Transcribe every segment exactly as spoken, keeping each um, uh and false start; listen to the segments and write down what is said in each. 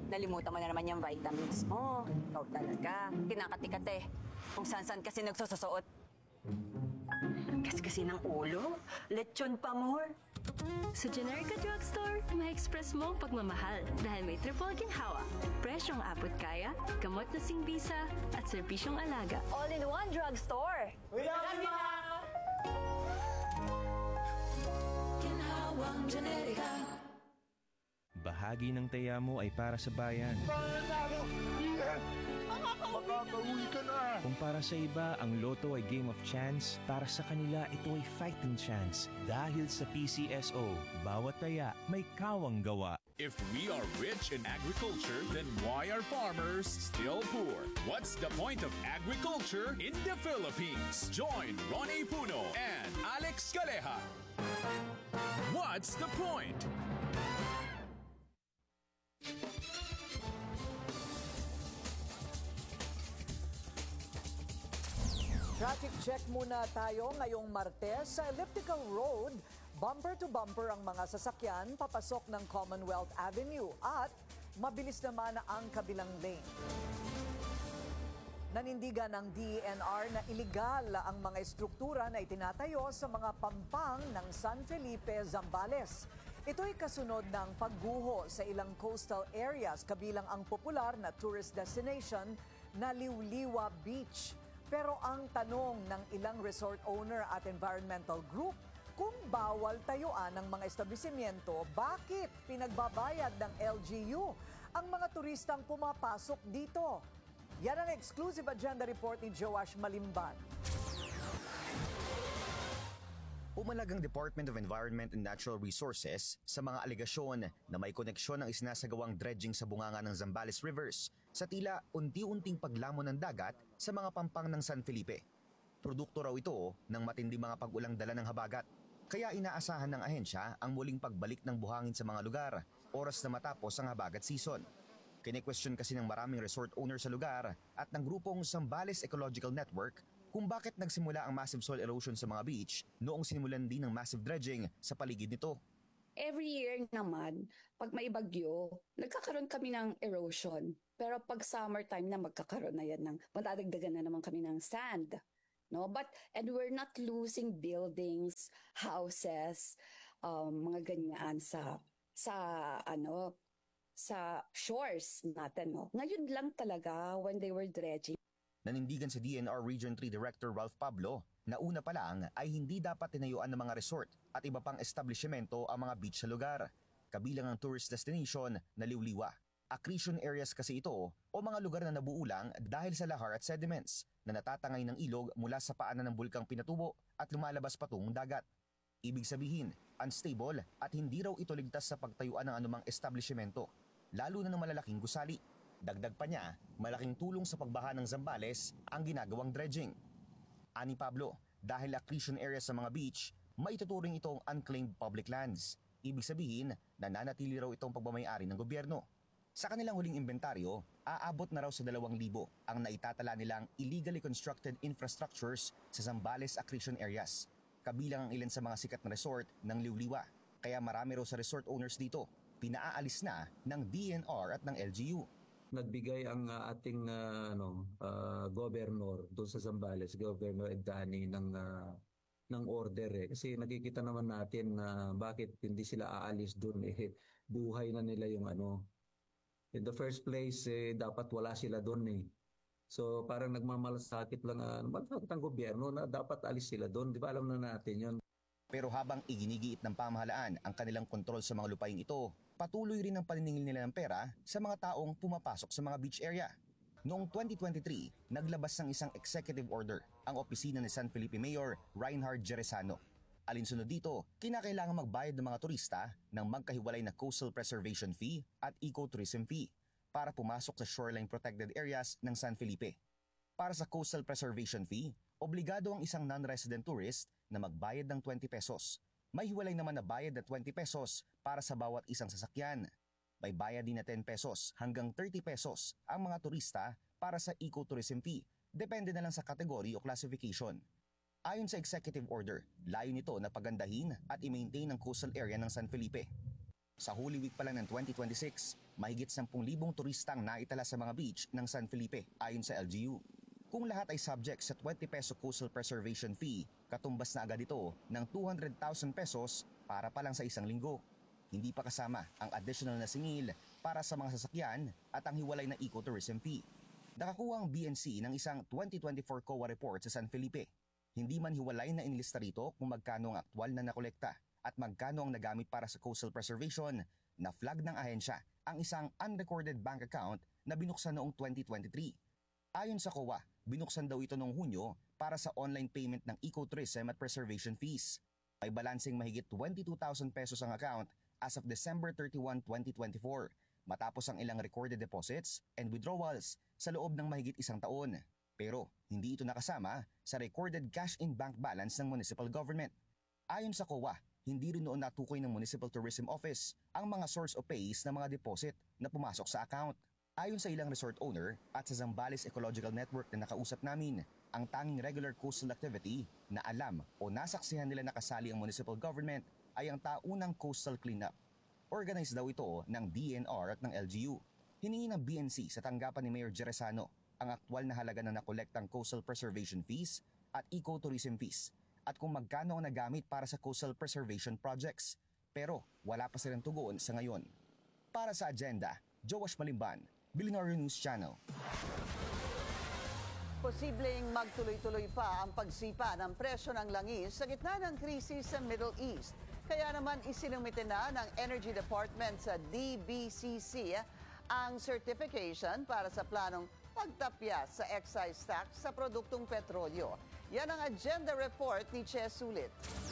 Nalimutan mo na naman yung vitamins mo. Ikaw talaga. Kinakatikate. Kung saan-saan kasi nagsususuot. Kasi-kasi ng ulo. Lechon pa more. Sa Generika Drugstore, ma-express mo ang pagmamahal dahil may triple ginhawa. Presyong abot kaya, gamot na singbisa, at serbisyong alaga. All-in-one drugstore. We love you, Ma! Ginhawang Generika. Bahagi ng taya mo ay para sa bayan. Para sa ako! Yeah! Makakauwi ka na! Kung para sa iba, ang loto ay game of chance, para sa kanila ito ay fighting chance. Dahil sa P C S O, bawat taya may kawang gawa. If we are rich in agriculture, then why are farmers still poor? What's the point of agriculture in the Philippines? Join Ronnie Puno and Alex Caleja. What's the point? Traffic check muna tayo ngayong Martes sa Elliptical Road. Bumper to bumper ang mga sasakyan papasok ng Commonwealth Avenue at mabilis naman ang kabilang lane. Nanindigan ng D E N R na iligal ang mga estruktura na itinatayo sa mga pampang ng San Felipe, Zambales. Ito'y kasunod ng pagguho sa ilang coastal areas kabilang ang popular na tourist destination na Liwliwa Beach. Pero ang tanong ng ilang resort owner at environmental group, kung bawal tayuan ng mga establishmento, bakit pinagbabayad ng L G U ang mga turistang pumapasok dito? Yan ang exclusive agenda report ni Joash Malimban. Pumalag ang Department of Environment and Natural Resources sa mga alegasyon na may koneksyon ng isinasagawang dredging sa bunganga ng Zambales Rivers sa tila unti-unting paglamon ng dagat sa mga pampang ng San Felipe. Produkto raw ito ng matindi mga pag-ulang dala ng habagat. Kaya inaasahan ng ahensya ang muling pagbalik ng buhangin sa mga lugar oras na matapos ang habagat season. Kine-question kasi ng maraming resort owner sa lugar at ng grupong Zambales Ecological Network kung bakit nagsimula ang massive soil erosion sa mga beach noong sinimulan din ng massive dredging sa paligid nito. Every year naman, pag may bagyo, nagkakaroon kami ng erosion. Pero pag summertime na, magkakaroon na yan ng, madadagdagan na naman kami ng sand. No? But, and we're not losing buildings, houses, um, mga ganyan sa, sa, ano, sa shores natin. No? Ngayon lang talaga, when they were dredging. Nanindigan sa D N R Region three Director Ralph Pablo na una pa lang ay hindi dapat tinayuan ng mga resort at iba pang establishmento ang mga beach sa lugar, kabilang ang tourist destination na Liwliwa. Accretion areas kasi ito o mga lugar na nabuulang dahil sa lahar at sediments na natatangay ng ilog mula sa paanan ng bulkang Pinatubo at lumalabas patungong dagat. Ibig sabihin, unstable at hindi raw ito ligtas sa pagtayuan ng anumang establishmento, lalo na ng malalaking gusali. Dagdag pa niya, malaking tulong sa pagbaha ng Zambales ang ginagawang dredging. Ani Pablo, dahil accretion area sa mga beach, maituturing itong unclaimed public lands. Ibig sabihin, nananatili raw itong pagmamayari ng gobyerno. Sa kanilang huling inventaryo, aabot na raw sa dalawang libo ang naitatala nilang illegally constructed infrastructures sa Zambales accretion areas. Kabilang ang ilan sa mga sikat na resort ng Liwliwa. Kaya marami raw sa resort owners dito, pinaaalis na ng D N R at ng L G U. Nagbigay ang uh, ating uh, ano uh, governor doon sa Zambales, Governor Edani ng uh, ng order eh. Kasi nakikita naman natin na uh, bakit hindi sila aalis doon eh. Buhay na nila yung ano. In the first place eh, dapat wala sila doon eh. So parang nagmamalasakit lang uh, malasakit ang gobyerno na dapat alis sila doon. Di ba alam na natin yun. Pero habang iginigiit ng pamahalaan ang kanilang kontrol sa mga lupain ito, patuloy rin ang paniningil nila ng pera sa mga taong pumapasok sa mga beach area. Noong twenty twenty-three, naglabas ng isang executive order ang opisina ni San Felipe Mayor Reinhard Jerezano. Alinsunod dito, kinakailangan magbayad ng mga turista ng magkahiwalay na coastal preservation fee at ecotourism fee para pumasok sa shoreline protected areas ng San Felipe. Para sa coastal preservation fee, obligado ang isang non-resident tourist na magbayad ng twenty pesos. May hiwalay naman na bayad na twenty pesos para sa bawat isang sasakyan. May bayad din na ten pesos hanggang thirty pesos ang mga turista para sa ecotourism fee. Depende na lang sa kategory o classification. Ayon sa executive order, layo nito na pagandahin at i-maintain ang coastal area ng San Felipe. Sa Holy Week pa lang ng twenty twenty-six, mahigit ten thousand turistang naitala sa mga beach ng San Felipe ayon sa L G U. Kung lahat ay subject sa twenty peso coastal preservation fee, katumbas na agad ito ng two hundred thousand pesos para pa lang sa isang linggo. Hindi pa kasama ang additional na singil para sa mga sasakyan at ang hiwalay na ecotourism fee. Nakakuha ang B N C ng isang twenty twenty-four C O A report sa San Felipe. Hindi man hiwalay na inilista rito kung magkano ang aktwal na nakolekta at magkano ang nagamit para sa coastal preservation. Na flag ng ahensya ang isang unrecorded bank account na binuksan noong twenty twenty-three. Ayon sa C O A, binuksan daw ito noong Hunyo para sa online payment ng ecotourism at preservation fees. May balansing mahigit twenty-two thousand pesos ang account as of December thirty-first, twenty twenty-four, matapos ang ilang recorded deposits and withdrawals sa loob ng mahigit isang taon. Pero hindi ito nakasama sa recorded cash-in bank balance ng municipal government. Ayon sa C O A, hindi rin noon natukoy ng Municipal Tourism Office ang mga source of pays ng mga deposit na pumasok sa account. Ayon sa ilang resort owner at sa Zambales Ecological Network na nakausap namin, ang tanging regular coastal activity na alam o nasaksihan nila nakasali ang municipal government ay ang taunang coastal cleanup. Organized daw ito ng D N R at ng L G U. Hiningi ng B N C sa tanggapan ni Mayor Jeresano ang aktwal na halaga na nakolektang coastal preservation fees at ecotourism fees at kung magkano ang nagamit para sa coastal preservation projects. Pero wala pa silang tugon sa ngayon. Para sa agenda, Joash Malimban, Billionaire News Channel. Posibleng magtuloy-tuloy pa ang pagsipa ng presyo ng langis sa gitna ng krisis sa Middle East. Kaya naman isinumite na ng Energy Department sa D B C C ang certification para sa planong pagtapya sa excise tax sa produktong petrolyo. Yan ang agenda report ni Che Sulit.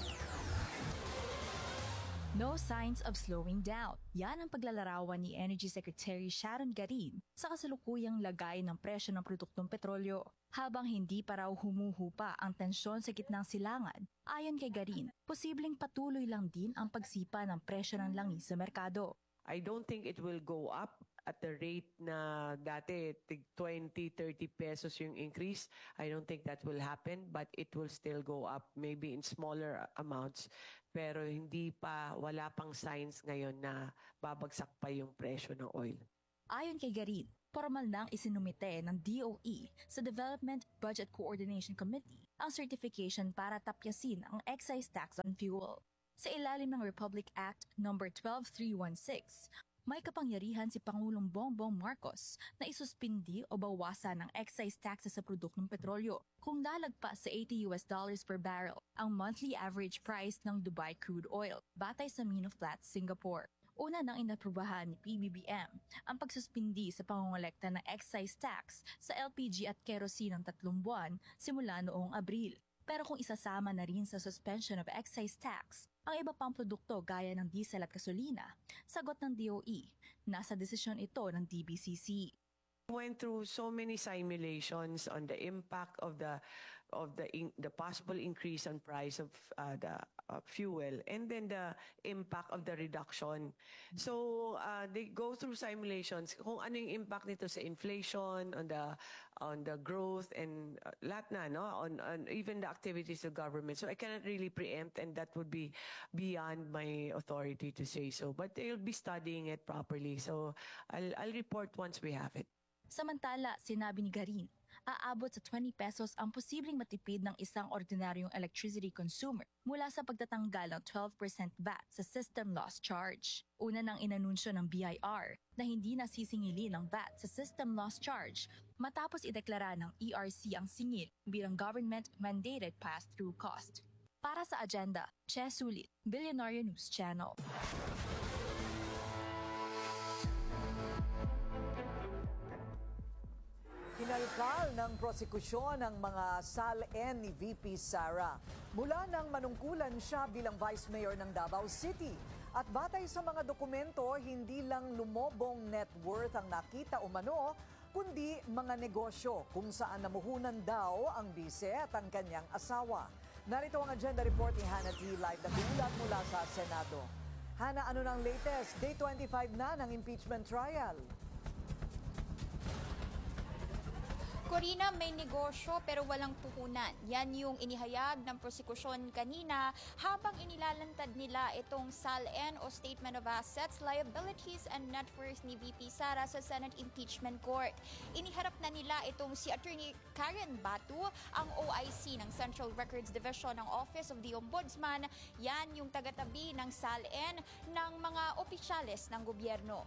No signs of slowing down. Yan ang paglalarawan ni Energy Secretary Sharon Garin sa kasalukuyang lagay ng presyo ng produktong petrolyo. Habang hindi pa raw humuhupa ang tensyon sa gitnang silangan, ayon kay Garin, posibleng patuloy lang din ang pagsipa ng presyo ng langis sa merkado. I don't think it will go up at the rate na dati twenty, thirty pesos yung increase. I don't think that will happen, but it will still go up maybe in smaller amounts. Pero hindi pa, wala pang signs ngayon na babagsak pa yung presyo ng oil. Ayon kay Garin, formal nang isinumite ng D O E sa Development Budget Coordination Committee ang certification para tapyasin ang excise tax on fuel. Sa ilalim ng Republic Act number twelve three sixteen, may kapangyarihan si Pangulong Bongbong Marcos na isuspindi o bawasan ang excise taxes sa produktong petrolyo kung lalagpas sa eighty U S dollars per barrel ang monthly average price ng Dubai crude oil batay sa Minoflat, Singapore. Una nang inaprubahan ni P B B M ang pagsuspindi sa pangongolekta ng excise tax sa L P G at kerosene ng tatlong buwan simula noong Abril. Pero kung isasama na rin sa suspension of excise tax ang iba pang produkto gaya ng diesel at gasolina, sagot ng D O E, nasa desisyon ito ng D B C C. Went through so many simulations on the impact of the of the in, the possible increase on price of uh, the uh, fuel and then the impact of the reduction. So uh, they go through simulations kung ano yung impact nito sa inflation, on the on the growth and uh, lahat na, no, on, on even the activities of government. So I cannot really preempt, and that would be beyond my authority to say so. But they'll be studying it properly. So I'll I'll report once we have it. Samantala, sinabi ni Garin, aabot sa twenty pesos ang posibleng matipid ng isang ordinaryong electricity consumer mula sa pagtatanggal ng twelve percent V A T sa system loss charge. Una nang inanunsyo ng B I R na hindi nasisingili ng V A T sa system loss charge matapos ideklara ng E R C ang singil bilang government-mandated pass-through cost. Para sa agenda, Che Sulit, Billionaire News Channel. Kinalkal ng prosekusyon ng mga S A L-N ni V P Sara mula nang manungkulan siya bilang Vice Mayor ng Davao City. At batay sa mga dokumento, hindi lang lumobong net worth ang nakita umano, kundi mga negosyo kung saan namuhunan daw ang bise at ang kanyang asawa. Narito ang agenda report ni Hannah T. Live na bulat mula sa Senado. Hannah, ano nang latest? Day twenty-five na ng impeachment trial. Corina, may negosyo pero walang puhunan. Yan yung inihayag ng prosekusyon kanina habang inilalantad nila itong S A L N o Statement of Assets, Liabilities and Net Worth ni V P Sara sa Senate Impeachment Court. Iniharap na nila itong si Attorney Karen Batu, ang O I C ng Central Records Division ng Office of the Ombudsman. Yan yung tagatabi ng S A L N ng mga opisyales ng gobyerno.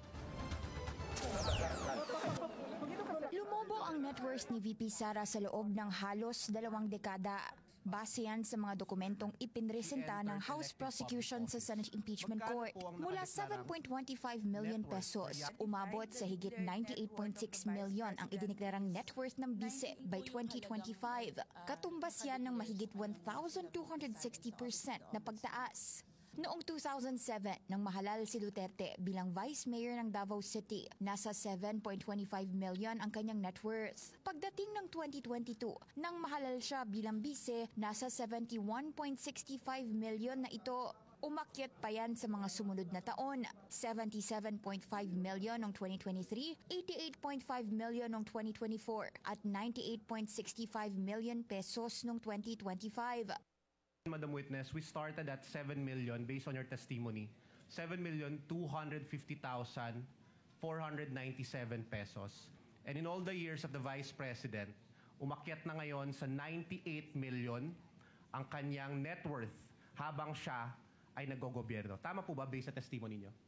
Lumobo ang net worth ni V P Sara sa loob ng halos dalawang dekada. Base yan sa mga dokumentong ipinresenta ng House Prosecution sa Senate Impeachment Court. Mula seven point two five million pesos, umabot sa higit ninety-eight point six million ang idineklarang net worth ng bise by twenty twenty-five. Katumbas yan ng mahigit one thousand two hundred sixty percent na pagtaas. Noong two thousand seven, nang mahalal si Duterte bilang Vice Mayor ng Davao City, nasa seven point two five million ang kanyang net worth. Pagdating ng twenty twenty-two, nang mahalal siya bilang bise, nasa seventy-one point six five million na ito. Umakyat pa yan sa mga sumunod na taon, seventy-seven point five million noong twenty twenty-three, eighty-eight point five million noong twenty twenty-four, at ninety-eight point six five million pesos noong twenty twenty-five. Madam Witness, we started at seven million based on your testimony. seven million two hundred fifty thousand four hundred ninety-seven pesos. And in all the years of the Vice President, umakyat na ngayon sa ninety-eight million ang kanyang net worth habang siya ay naggogobyerno. Tama po ba based sa testimony niyo?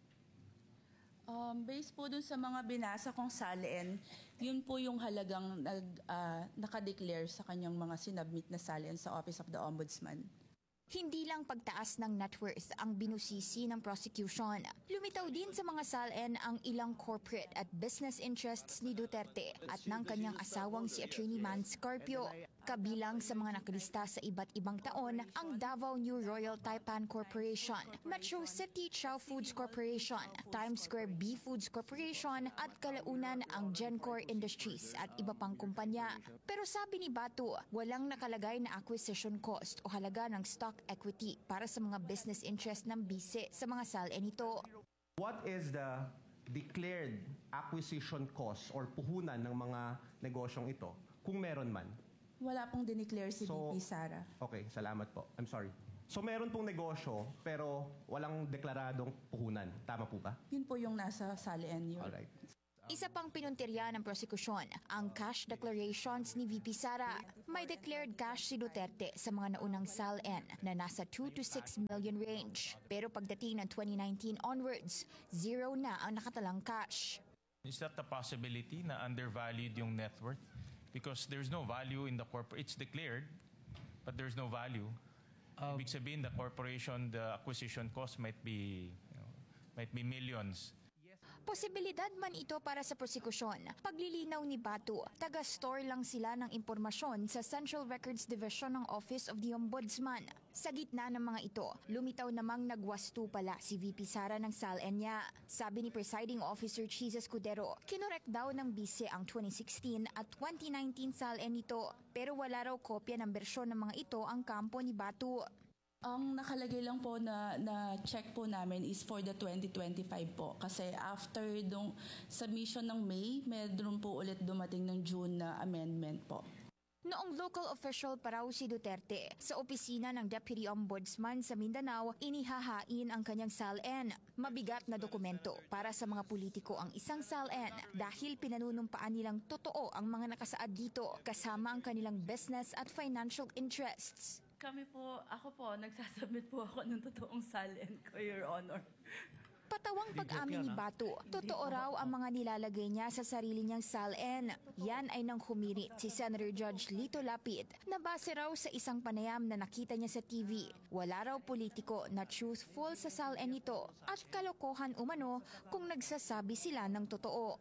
Um, based po dun sa mga binasa kong S A L N, yun po yung halagang nag, uh, nakadeclare sa kanyang mga sinubmit na S A L N sa Office of the Ombudsman. Hindi lang pagtaas ng net worth ang binusisi ng prosecution. Lumitaw din sa mga S A L N ang ilang corporate at business interests ni Duterte at ng kanyang asawang si Attorney Man Scarpio. Kabilang sa mga nakalista sa iba't ibang taon ang Davao New Royal Taipan Corporation, Metro City Chow Foods Corporation, Times Square Bee Foods Corporation at kalaunan ang Gencor Industries at iba pang kumpanya. Pero sabi ni Batu, walang nakalagay na acquisition cost o halaga ng stock equity para sa mga business interest ng bise sa mga S A L N ito. What is the declared acquisition cost or puhunan ng mga negosyong ito, kung meron man? Wala pong dineclare si So, V P Sara. Okay, salamat po. I'm sorry. So meron pong negosyo pero walang deklaradong puhunan. Tama po ba? Yun po yung nasa S A L N yun. Alright. Isa pang pinuntirya ng prosekusyon, ang cash declarations ni V P Sara. May declared cash si Duterte sa mga naunang S A L N na nasa two to six million range. Pero pagdating ng twenty nineteen onwards, zero na ang nakatalang cash. Is that the possibility na undervalued yung net worth? Because there's no value in the corporate. It's declared, but there's no value. Um, Ibig sabihin, the corporation, the acquisition cost might be, you know, might be millions. Posibilidad man ito para sa prosekusyon. Paglilinaw ni Batu, taga-store lang sila ng impormasyon sa Central Records Division ng Office of the Ombudsman. Sa gitna ng mga ito, lumitaw namang nagwasto pala si V P Sara ng S A L N niya. Sabi ni Presiding Officer Cheese Escudero, kinorek daw ng bise ang twenty sixteen at twenty nineteen S A L N ito, pero wala raw kopya ng bersyon ng mga ito ang kampo ni Batu. Ang nakalagay lang po na, na check po namin is for the twenty twenty-five po. Kasi after dong submission ng May, meron po ulit dumating ng June na amendment po. Noong local official pa raw si Duterte, sa opisina ng Deputy Ombudsman sa Mindanao, inihahain ang kanyang S A L N. Mabigat na dokumento para sa mga politiko ang isang S A L N dahil pinanunumpaan nilang totoo ang mga nakasaad dito kasama ang kanilang business at financial interests. Kami po, ako po, nagsasubmit po ako ng totoong S A L N ko, Your Honor. Patawang pag-amin ni Batu, totoo raw ang mga nilalagay niya sa sarili niyang S A L N. Yan ay nang humirit si Senator Judge Lito Lapid na base raw sa isang panayam na nakita niya sa T V. Wala raw politiko na truthful sa S A L N ito at kalokohan umano kung nagsasabi sila ng totoo.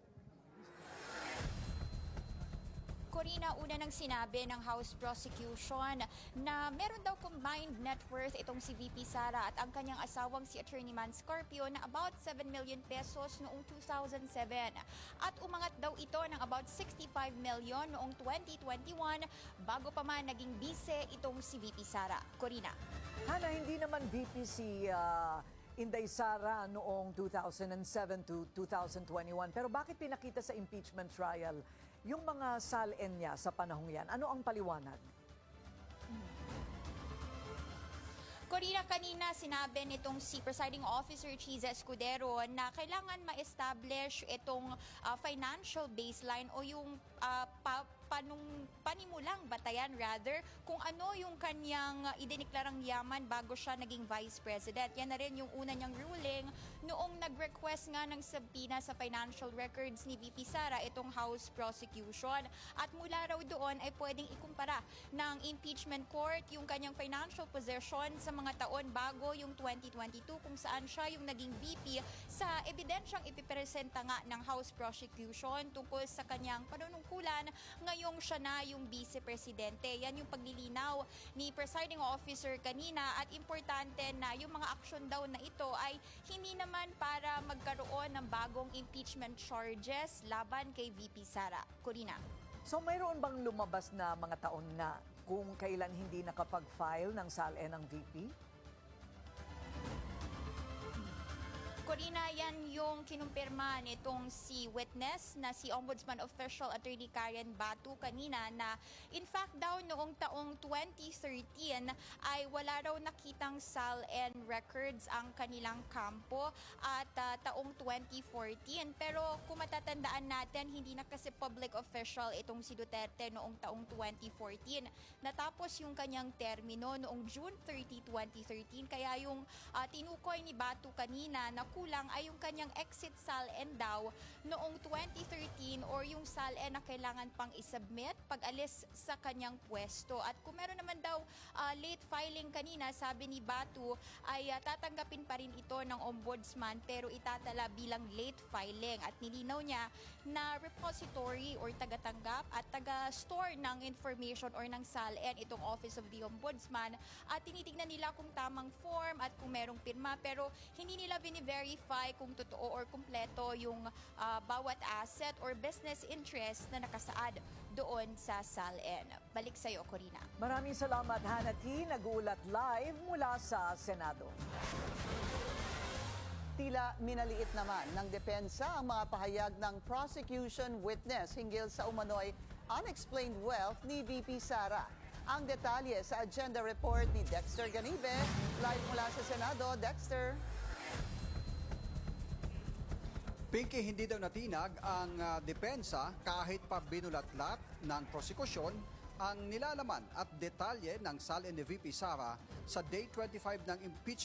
Corina, una nang sinabi ng House Prosecution na meron daw combined net worth itong si V P Sara at ang kanyang asawang si Attorney Man Scarpio na about seven million pesos noong two thousand seven. At umangat daw ito ng about sixty-five million noong twenty twenty-one bago pa man naging bise itong si V P Sara. Corina. Hana, hindi naman V P si uh, Inday Sara noong two thousand seven to two thousand twenty-one. Pero bakit pinakita sa impeachment trial Yung mga salin niya sa panahong yan, ano ang paliwanag? Corina, kanina sinabi nitong si Presiding Officer Chiza Escudero na kailangan ma-establish itong uh, financial baseline o yung uh, pa panung, panimulang batayan rather kung ano yung kanyang uh, idineklarang yaman bago siya naging Vice President. Yan na rin yung una niyang ruling noong nag-request nga ng subpoena sa financial records ni V P Sara itong House prosecution. At mula raw doon ay pwedeng ikumpara ng impeachment court yung kanyang financial position sa mga taon bago yung twenty twenty-two kung saan siya yung naging V P sa ebidensyang ipipresenta nga ng House prosecution tungkol sa kanyang panunungkulan ngayong siya na yung Vice Presidente. Yan yung paglilinaw ni Presiding Officer kanina at importante na yung mga aksyon daw na ito ay hindi naman para magkaroon ng bagong impeachment charges laban kay V P Sara. Corina. So mayroon bang lumabas na mga taon na kung kailan hindi nakapag-file ng S A L N ang V P? Corina, yan yung kinumpirma nitong si witness na si Ombudsman Official Attorney Karen Batu kanina na in fact daw noong taong twenty thirteen ay wala raw nakitang S A L N records ang kanilang kampo at uh, taong twenty fourteen. Pero kung matatandaan natin, hindi na kasi public official itong si Duterte noong taong twenty fourteen. Natapos yung kanyang termino noong June thirtieth, twenty thirteen. Kaya yung uh, tinukoy ni Batu kanina na kulang ay yung kanyang exit S A L N daw noong twenty thirteen or yung S A L N na kailangan pang isubmit pag alis sa kanyang pwesto. At kung meron naman daw uh, late filing kanina, sabi ni Batu ay uh, tatanggapin pa rin ito ng Ombudsman pero itatala bilang late filing. At nilinaw niya na repository or taga-tanggap at taga-store ng information or ng S A L N itong Office of the Ombudsman at tinitignan nila kung tamang form at kung merong pirma pero hindi nila bini-verify kung totoo or kumpleto yung uh, bawat asset or business interest na nakasaad doon sa S A L N. Balik sa iyo, Corina. Maraming salamat, Hannah T. Nag-uulat live mula sa Senado. Tila minaliit naman ng depensa ang mga pahayag ng prosecution witness hinggil sa umano'y unexplained wealth ni V P Sara. Ang detalye sa agenda report ni Dexter Ganibe, live mula sa Senado. Dexter. Pinky, hindi daw natinag ang uh, depensa kahit pa binulatlat ng prosekusyon ang nilalaman at detalye ng S A L N ni V P Sara sa Day twenty-five ng impeachment